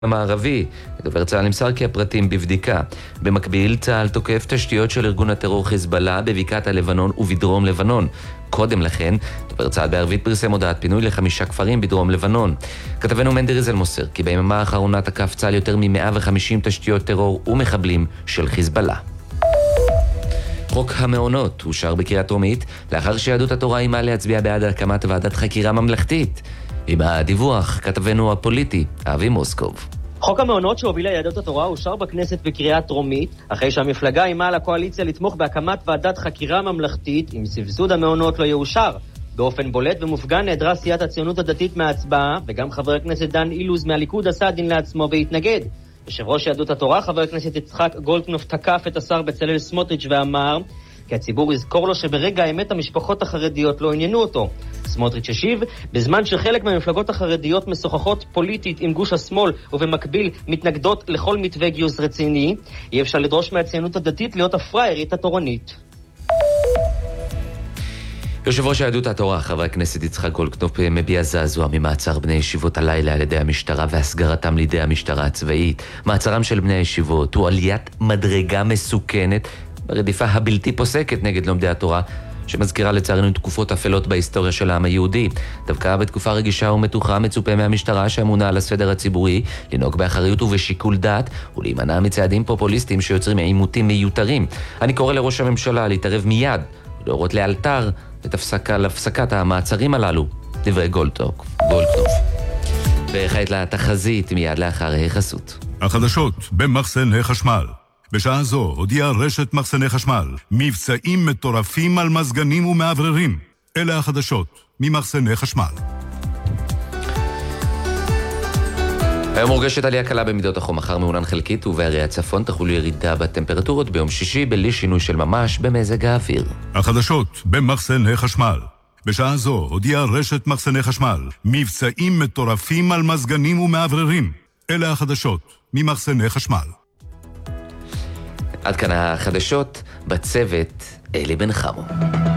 המערבי. דובר צה"ל נמסר כי הפרטים בבדיקה. במקביל, צה"ל תוקף תשתיות של ארגון הטרור חיזבאללה בבקעת הלבנון ובדרום לבנון. קודם לכן, דובר צה"ל בערבית פרסם הודעת פינוי ל5 כפרים בדרום לבנון. כתבנו מנדי ריזל מוסר כי ביממה האחרונה תקף צה"ל יותר מ150 תשתיות טרור ומחבלים של חיזבאללה. חוק המעונות אושר בקריאה טרומית לאחר שיהדות התורה אימה להצביע בעד הקמת ועדת חקירה ממלכתית. עם הדיווח כתבנו הפוליטי אבי מוסקוב. חוק המעונות שהובילה יהדות התורה אושר בכנסת בקריאה טרומית, אחרי שהמפלגה אימה על הקואליציה לתמוך בהקמת ועדת חקירה ממלכתית אם סבסוד המעונות לא יאושר. באופן בולט ומופגן נעדרה סיעת הציונות הדתית מההצבעה, וגם חבר הכנסת דן אילוז מהליכוד עשה דין לעצמו והתנגד. יושב ראש יהדות התורה, חבר הכנסת יצחק גולדקנופ, תקף את השר בצלאל סמוטריץ' ואמר כי הציבור יזכור לו שברגע האמת המשפחות החרדיות לא עניינו אותו. סמוטריץ' השיב, בזמן שחלק מהמפלגות החרדיות משוחחות פוליטית עם גוש השמאל ובמקביל מתנגדות לכל מתווה גיוס רציני, אי אפשר לדרוש מהציונות הדתית להיות הפראיירית התורנית. יושב ראש יהדות התורה, חבר הכנסת יצחק גולדקנופ, מביע זעזוע ממעצר בני ישיבות הלילה על ידי המשטרה והסגרתם לידי המשטרה הצבאית. מעצרם של בני הישיבות הוא עליית מדרגה מסוכנת ברדיפה הבלתי פוסקת נגד לומדי התורה, שמזכירה לצערנו תקופות אפלות בהיסטוריה של העם היהודי. דווקא בתקופה רגישה ומתוחה מצופה מהמשטרה שאמונה על הסדר הציבורי לנהוג באחריות ובשיקול דעת ולהימנע מצעדים פופוליסטיים שיוצרים עימותים מיותרים. אני קורא לראש הממשלה להתערב מיד ולהורות לאלתר על הפסקת המעצרים הללו. דברי גולדקנופ. וכעת לתחזית מיד לאחר החסות. החדשות במחסני חשמל. בשעה זו הודיעה רשת מחסני חשמל מבצעים מטורפים על מזגנים ומעבררים. אלה החדשות ממחסני חשמל. היום מורגשת עלייה קלה במידות החום, מחר מעונן חלקית ובערי הצפון תחול ירידה בטמפרטורות, ביום שישי בלי שינוי של ממש במזג האוויר. החדשות במחסני חשמל. בשעה זו הודיעה רשת מחסני חשמל מבצעים מטורפים על מזגנים ומעבררים. אלה החדשות ממחסני חשמל. עד כאן החדשות, בצוות אלי בן חמו.